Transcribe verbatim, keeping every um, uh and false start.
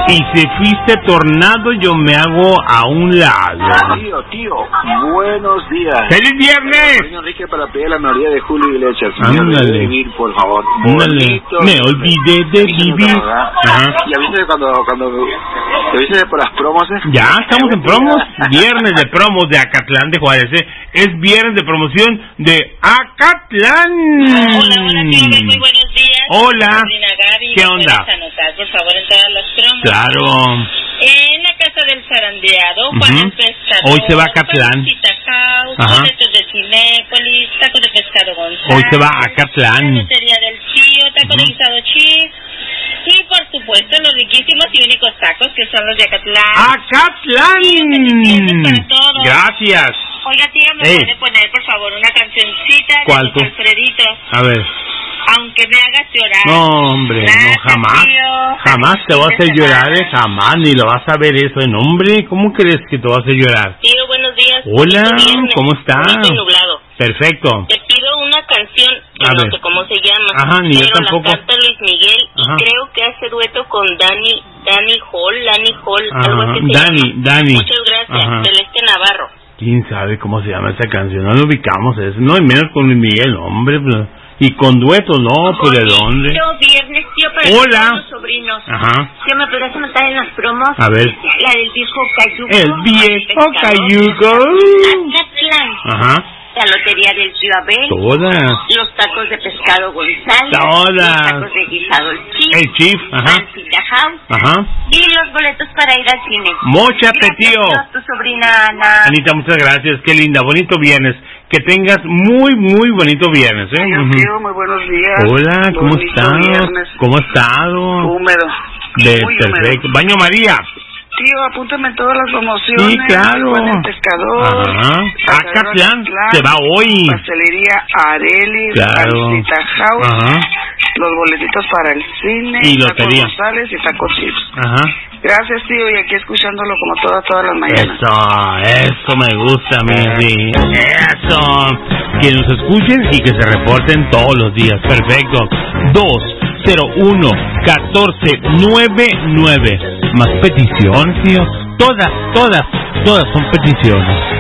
Y si fuiste tornado, yo me hago a un lado. Tío, tío, buenos días. ¡Feliz viernes! Soy Enrique para pedir la mayoría de Julio Iglesias. Ándale. Vivir, por favor. Ándale. Me olvidé de vivir. Ajá. Y avísame cuando, cuando, te avísame por las promos, ¿eh? Ya, estamos en promos. Viernes de promos de Acatlán de Juárez, ¿eh? Es viernes de promoción de Acatlán. Hola, hola, tío, muy buenos días. Hola. Gaby, ¿Qué onda? Anotar, por favor, en todas las promos. Claro. En la casa del zarandeado, Juan Uh-huh. el pescador. Hoy se va a Acatlán. Ajá. Boletos de Cinépolis, tacos de pescado González. Hoy se va a Acatlán. Carnicería del Tío, taco Uh-huh. de guisado Chief. Y por supuesto, los riquísimos y únicos tacos que son los de Acatlán. ¡Acatlán! Gracias. Oiga, tío, ¿me Ey. puede poner, por favor, una cancioncita de ¿Cuál, tú? Alfredito? A ver. Aunque me hagas llorar. No, hombre, Gracias, no, jamás. tío. Jamás te vas a hacer Feliz llorar, semana. eh, jamás, ni lo vas a ver eso, ¿eh? Hombre, ¿cómo crees que te vas a hacer llorar? Tío, buenos días. Hola, Bonito viernes. ¿cómo estás? Bonito y nublado. Perfecto. Te pido una canción, A que no ver. sé cómo se llama. Ajá, ni yo pero tampoco. la canta Luis Miguel Ajá. y creo que hace dueto con Dani, Dani Hall, Dani Hall, algo Ajá, así se Dani, llama. Dani. Muchas gracias, Ajá. Celeste Navarro. ¿Quién sabe cómo se llama esa canción? No lo ubicamos eso. No, y menos con Luis Miguel, hombre. Pues, y con duetos, no, pues ¿de dónde? Bonito viernes, tío, para Hola. los sobrinos. Ajá. ¿Qué me podrás anotar en las promos? A ver. La del viejo Cayuco. El viejo pescador, Cayuco. Acatlán. Ajá. La lotería del tío Abel. Todas. Los tacos de pescado González. Todas. Los tacos de guisado el Chief. El Chief, ajá. Pancita House. Ajá. Y los boletos para ir al cine. Móchate, Gracias, tío. Tu sobrina Ana. Anita, muchas gracias. Qué linda. Bonito viernes. Que tengas muy, muy bonito viernes, ¿eh? Yo, Ujú. tío, muy buenos días. Hola, ¿cómo Bonito estás? viernes. ¿Cómo has estado? Húmedo. De Muy perfecto. húmedo. Baño María. Tío, apúntame todas las promociones. Sí, claro. Juan el pescador. Ajá. Acatlán. Se va hoy. Pastelería Arelis. Claro. Pancita House. Ajá. Los boletitos para el cine. Y Taco lotería. González y Taco Chips. Ajá. Gracias, tío. Y aquí escuchándolo como todas, todas las mañanas. Eso, eso me gusta a mí, sí. Eso. Que nos escuchen y que se reporten todos los días. Perfecto. dos cero uno catorce noventa y nueve. Más peticiones, tío. Todas, todas, todas son peticiones.